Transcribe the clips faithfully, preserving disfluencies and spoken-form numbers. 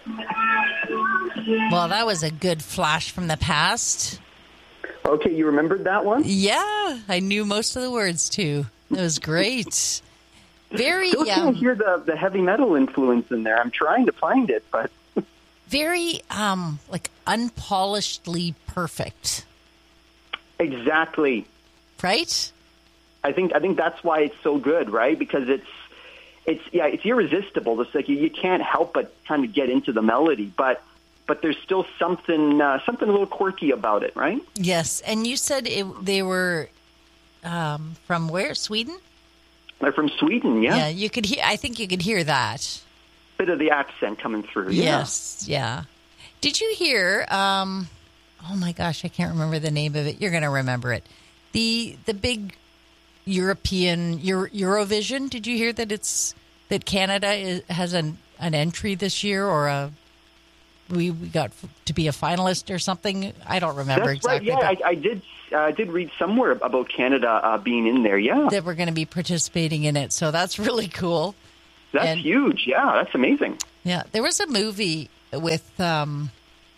Well, that was a good flash from the past. Okay, you remembered that one? Yeah, I knew most of the words, too. It was great. Very, Still can't um, hear the, the heavy metal influence in there. I'm trying to find it, but... very, um, like, unpolishedly perfect. Exactly. Right? I think I think that's why it's so good, right? Because it's, it's yeah, it's irresistible. It's like you, you can't help but kind of get into the melody, but... But there's still something uh, something a little quirky about it, right? Yes. And you said it, they were um, from where? Sweden? They're from Sweden, yeah. Yeah, you could hear. I think you could hear that. Bit of the accent coming through, yeah. Yes, yeah. Did you hear, um, oh my gosh, I can't remember the name of it. You're going to remember it. The the big European Euro, Eurovision, did you hear that it's that Canada is, has an, an entry this year or a... We, we got to be a finalist or something. I don't remember That's exactly. Right. Yeah, I, I did. I uh, did read somewhere about Canada uh, being in there. Yeah, that we're going to be participating in it. So that's really cool. That's and, huge. Yeah, that's amazing. Yeah, there was a movie with. Um,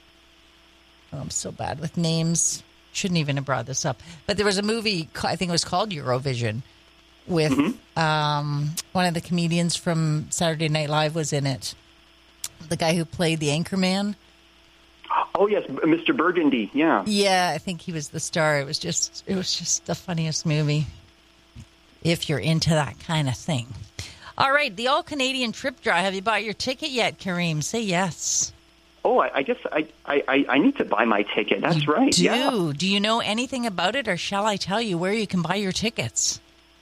oh, I'm so bad with names. Shouldn't even have brought this up. But there was a movie. I think it was called Eurovision. With mm-hmm. um, one of the comedians from Saturday Night Live was in it. The guy who played the anchorman. Oh yes, Mister Burgundy. Yeah. Yeah, I think he was the star. It was just, it was just the funniest movie. If you're into that kind of thing. All right, the All Canadian Trip Draw. Have you bought your ticket yet, Kareem? Say yes. Oh, I, I guess I, I, I need to buy my ticket. That's you right. Do yeah. Do you know anything about it, or shall I tell you where you can buy your tickets?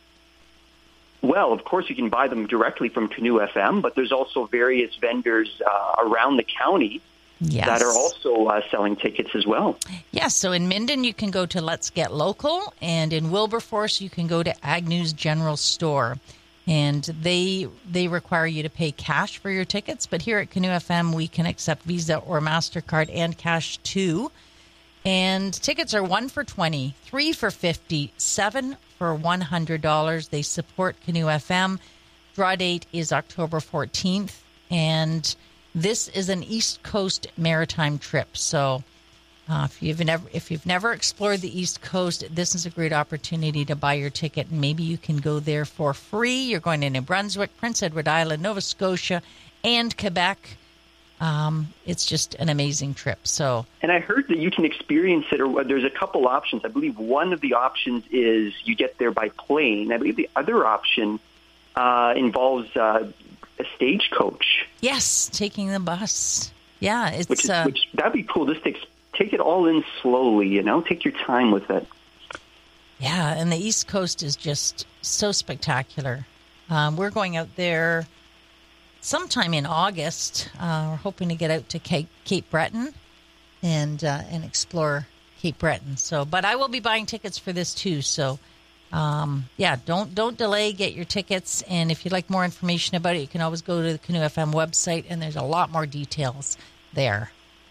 Well, of course, you can buy them directly from Canoe F M, but there's also various vendors uh, around the county yes. that are also uh, selling tickets as well. Yes, so in Minden, you can go to Let's Get Local, and in Wilberforce, you can go to Agnew's General Store. And they they require you to pay cash for your tickets, but here at Canoe F M, we can accept Visa or MasterCard and cash too. And tickets are one for twenty, three for fifty, seven for one hundred dollars. They support Canoe F M. Draw date is October fourteenth, and this is an East Coast maritime trip. So uh, if you've never if you've never explored the East Coast, this is a great opportunity to buy your ticket, and maybe you can go there for free. You're going to New Brunswick, Prince Edward Island, Nova Scotia, and Quebec. Um, it's just an amazing trip. So, and I heard that you can experience it, or there's a couple options. I believe one of the options is you get there by plane. I believe the other option uh, involves uh, a stagecoach. Yes, taking the bus. Yeah, it's which, is, uh, which that'd be cool. Just take, take it all in slowly. You know, take your time with it. Yeah, and the East Coast is just so spectacular. Um, we're going out there sometime in August. Uh, we're hoping to get out to Cape, Cape Breton and uh, and explore Cape Breton. So, but I will be buying tickets for this too. So, um, yeah, don't don't delay. Get your tickets, and if you'd like more information about it, you can always go to the Canoe F M website, and there's a lot more details there.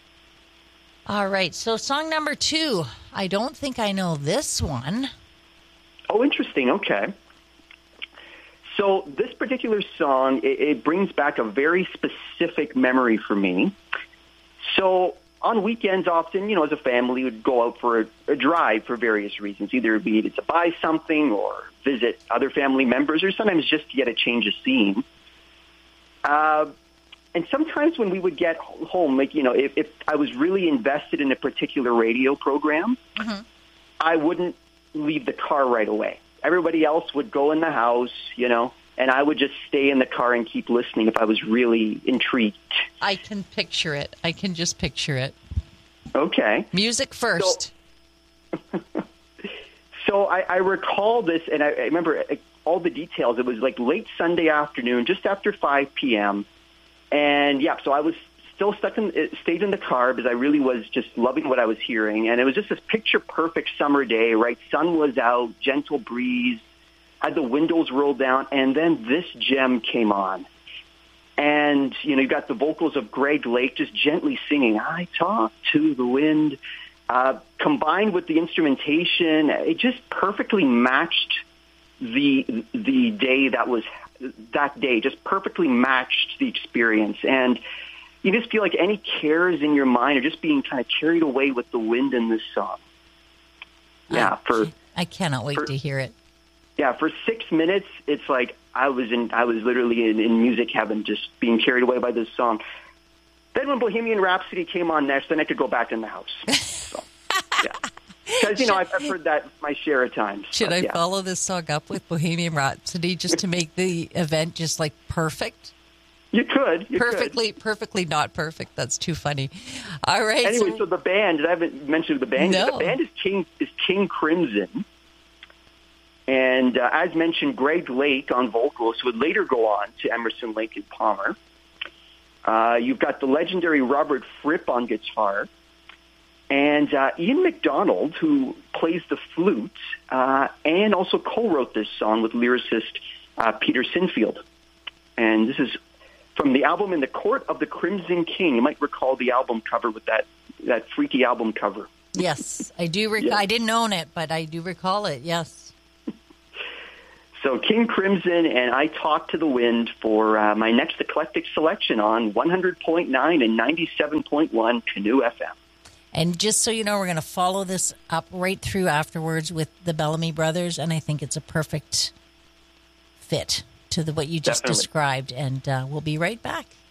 All right, so song number two. I don't think I know this one. Oh, interesting. Okay. So this particular song, it, it brings back a very specific memory for me. So on weekends, often, you know, as a family, we'd go out for a, a drive for various reasons. Either be it to buy something or visit other family members, or sometimes just to get a change of scene. Uh, and sometimes when we would get home, like, you know, if, if I was really invested in a particular radio program, mm-hmm. I wouldn't leave the car right away. Everybody else would go in the house, you know, and I would just stay in the car and keep listening if I was really intrigued. I can picture it. I can just picture it. Okay. Music first. So, so I, I recall this, and I, I remember all the details. It was like late Sunday afternoon, just after five p.m., and, yeah, so I was still stuck in, stayed in the car because I really was just loving what I was hearing. And it was just this picture-perfect summer day, right? Sun was out, gentle breeze, had the windows rolled down, and then this gem came on. And, you know, you got the vocals of Greg Lake just gently singing, I talk to the wind, uh, combined with the instrumentation. It just perfectly matched the the day that was, that day, just perfectly matched the experience. And you just feel like any cares in your mind are just being kind of carried away with the wind in this song. Yeah, I, for I cannot wait for, to hear it. Yeah, for six minutes, it's like I was in. I was literally in, in music heaven, just being carried away by this song. Then when Bohemian Rhapsody came on next, then I could go back in the house. So, yeah. Because, you know, I've, I've heard that my share of times. Should but, I yeah. follow this song up with Bohemian Rhapsody just to make the event just like perfect? You could. You perfectly, could. perfectly not perfect. That's too funny. All right. Anyway, so, so the band, I haven't mentioned the band. No. The band is King, is King Crimson. And uh, as mentioned, Greg Lake on vocals would later go on to Emerson, Lake and Palmer. Uh, you've got the legendary Robert Fripp on guitar. And uh, Ian MacDonald, who plays the flute, uh, and also co-wrote this song with lyricist uh, Peter Sinfield. And this is from the album In the Court of the Crimson King. You might recall the album cover with that, that freaky album cover. Yes, I do. Rec- yeah. I didn't own it, but I do recall it, yes. So King Crimson and I Talk to the Wind for uh, my next eclectic selection on one hundred point nine and ninety-seven point one Canoe F M. And just so you know, we're going to follow this up right through afterwards with the Bellamy Brothers, and I think it's a perfect fit to the what you just Definitely. described. And uh, we'll be right back.